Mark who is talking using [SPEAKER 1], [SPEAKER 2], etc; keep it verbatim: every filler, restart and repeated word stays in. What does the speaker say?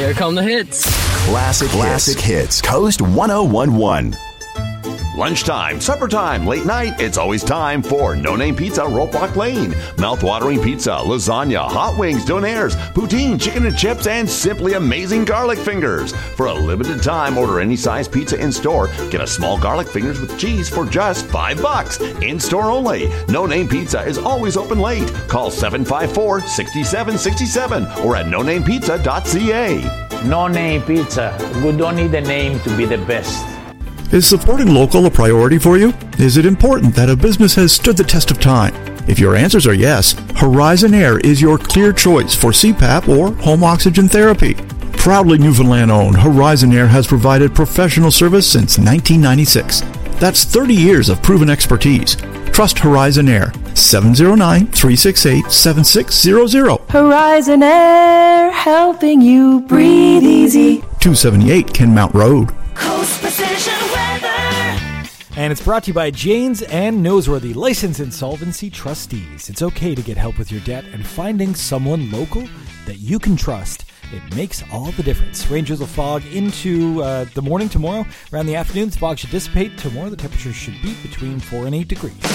[SPEAKER 1] Here come the hits.
[SPEAKER 2] Classic, classic hits. Coast one oh one point one.
[SPEAKER 3] Lunchtime, supper time, late night, it's always time for No Name Pizza, Ropewalk Lane. Mouth-watering pizza, lasagna, hot wings, donaires, poutine, chicken and chips, and simply amazing garlic fingers. For a limited time, order any size pizza in-store. Get a small garlic fingers with cheese for just five bucks. In-store only. No Name Pizza is always open late. Call seven five four, six seven six seven or at no name pizza dot c a.
[SPEAKER 4] No Name Pizza. We don't need a name to be the best.
[SPEAKER 5] Is supporting local a priority for you? Is it important that a business has stood the test of time? If your answers are yes, Horizon Air is your clear choice for C PAP or home oxygen therapy. Proudly Newfoundland-owned, Horizon Air has provided professional service since nineteen ninety-six. That's thirty years of proven expertise. Trust Horizon Air. seven oh nine, three six eight, seven six zero zero.
[SPEAKER 6] Horizon Air, helping you breathe easy.
[SPEAKER 5] two seventy-eight Kenmount Road.
[SPEAKER 6] Coast Precision Weather.
[SPEAKER 7] And it's brought to you by Janes and Noseworthy, licensed insolvency trustees. It's okay to get help with your debt, and finding someone local that you can trust, it makes all the difference. Ranges of fog into uh, the morning tomorrow. Around the afternoon, the fog should dissipate. Tomorrow, the temperature should be between four and eight degrees.